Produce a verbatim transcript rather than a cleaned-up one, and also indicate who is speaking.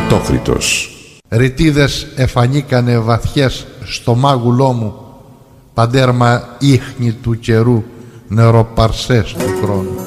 Speaker 1: Πρωτόκριτος.
Speaker 2: Ρητίδες εφανήκανε βαθιές στο μάγουλό μου, παντέρμα ίχνη του καιρού, νεροπαρσές του χρόνου.